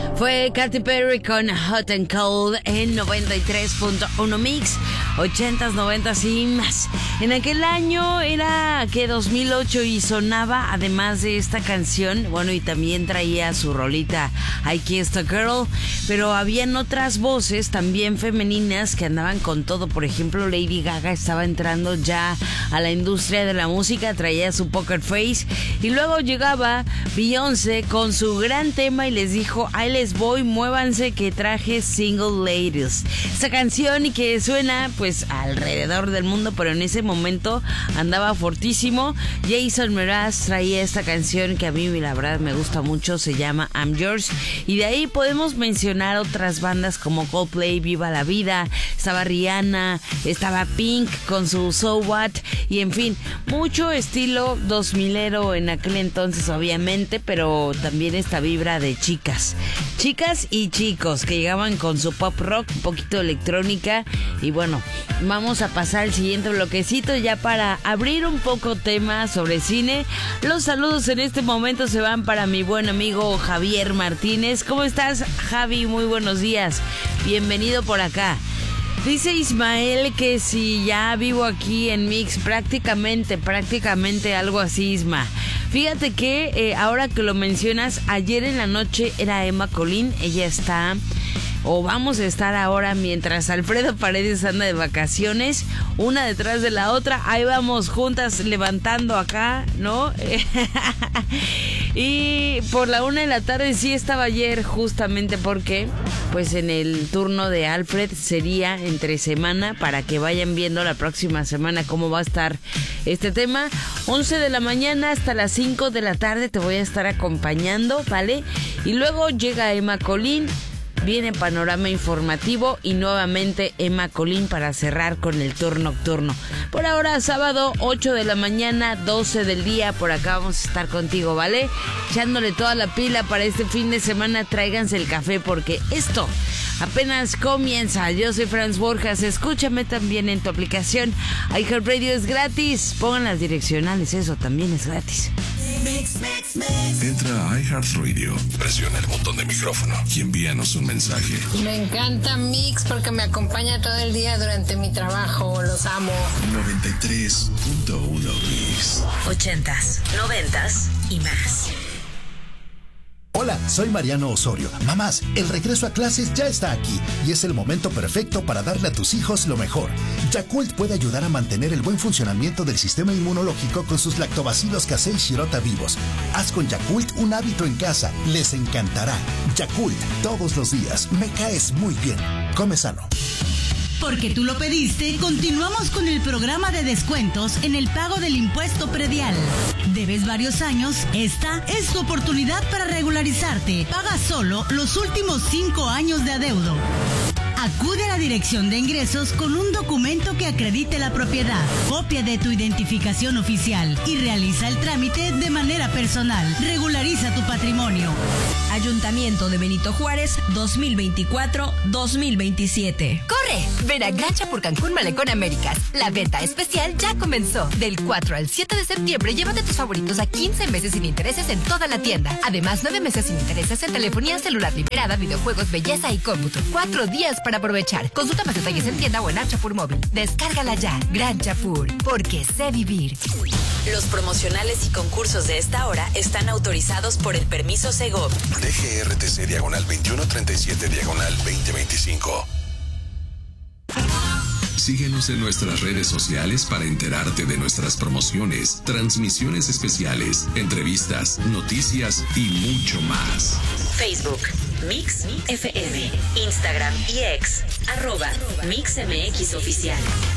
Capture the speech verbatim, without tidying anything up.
Fue Katy Perry con Hot and Cold en noventa y tres punto uno Mix, ochentas, noventas y más. En aquel año era que dos mil ocho y sonaba, además de esta canción, bueno, y también traía su rolita I Kissed a Girl, pero habían otras voces también femeninas que andaban con todo. Por ejemplo, Lady Gaga estaba entrando ya a la industria de la música, traía su Poker Face, y luego llegaba Beyoncé con su gran tema y les dijo: ahí les voy, muévanse que traje Single Ladies. Esta canción y que suena pues alrededor del mundo, pero en ese momento andaba fortísimo. Jason Mraz traía esta canción que a mí la verdad me gusta mucho, se llama I'm Yours, y de ahí podemos mencionar otras bandas como Coldplay, Viva la Vida, estaba Rihanna, estaba Pink con su So What, y en fin, mucho estilo dos milero en aquel entonces obviamente, pero también esta vibra de chicas, chicas y chicos que llegaban con su pop rock, un poquito de electrónica. Y bueno, vamos a pasar al siguiente bloquecito ya para abrir un poco tema sobre cine. Los saludos en este momento se van para mi buen amigo Javier Martínez. ¿Cómo estás, Javi? Muy buenos días, bienvenido por acá. Dice Ismael que si ya vivo aquí en Mix, prácticamente, prácticamente algo así, Isma. Fíjate que eh, ahora que lo mencionas, ayer en la noche era Emma Colín, ella está, o vamos a estar ahora mientras Alfredo Paredes anda de vacaciones, una detrás de la otra, ahí vamos juntas levantando acá, ¿no? Y por la una de la tarde sí estaba ayer, justamente porque pues en el turno de Alfred sería entre semana, para que vayan viendo la próxima semana cómo va a estar este tema. once de la mañana hasta las cinco de la tarde te voy a estar acompañando, ¿vale? Y luego llega Emma Colín, viene Panorama Informativo y nuevamente Emma Colín para cerrar con el tour nocturno. Por ahora, sábado, ocho de la mañana, doce del día, por acá vamos a estar contigo, ¿vale? Echándole toda la pila para este fin de semana, tráiganse el café porque esto apenas comienza. Yo soy Franz Borjas, escúchame también en tu aplicación. iHeartRadio es gratis, pongan las direccionales, eso también es gratis. Mix, mix, mix. Entra a iHeartRadio, presiona el botón de micrófono y envíanos un mensaje. Me encanta Mix porque me acompaña todo el día durante mi trabajo, los amo. noventa y tres punto uno Mix. Ochentas, noventas y más. Hola, soy Mariano Osorio. Mamás, el regreso a clases ya está aquí y es el momento perfecto para darle a tus hijos lo mejor. Yakult puede ayudar a mantener el buen funcionamiento del sistema inmunológico con sus lactobacilos casei shirota vivos. Haz con Yakult un hábito en casa, les encantará. Yakult, todos los días, me caes muy bien. Come sano. Porque tú lo pediste, continuamos con el programa de descuentos en el pago del impuesto predial. ¿Debes varios años? Esta es tu oportunidad para regularizarte. Paga solo los últimos cinco años de adeudo. Acude a la Dirección de Ingresos con un documento que acredite la propiedad, copia de tu identificación oficial y realiza el trámite de manera personal. Regulariza tu patrimonio. Ayuntamiento de Benito Juárez, dos mil veinticuatro a dos mil veintisiete. ¡Corre! Ven a Gran Chapur Cancún Malecón Américas. La venta especial ya comenzó. Del cuatro al siete de septiembre, llévate tus favoritos a quince meses sin intereses en toda la tienda. Además, nueve meses sin intereses en telefonía celular liberada, videojuegos, belleza y cómputo. Cuatro días para aprovechar. Consulta más detalles en tienda o en App Chapur Móvil. Descárgala ya. Gran Chapur, porque sé vivir. Los promocionales y concursos de esta hora están autorizados por el permiso Segov. D G R T C diagonal veintiuno treinta y siete diagonal veinte veinticinco. Síguenos en nuestras redes sociales para enterarte de nuestras promociones, transmisiones especiales, entrevistas, noticias y mucho más. Facebook, Mix F M, Instagram y X, arroba Mix M X Oficial.